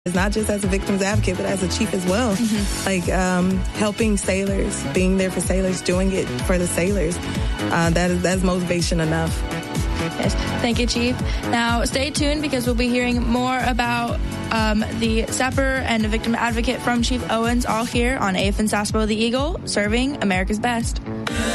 not just as a victim's advocate, but as a chief as well. Like helping sailors, being there for sailors, doing it for the sailors. That's motivation enough. Yes. Thank you, Chief. Now, stay tuned because we'll be hearing more about the sapper and the victim advocate from Chief Owens all here on AFN Sasebo the Eagle, serving America's best.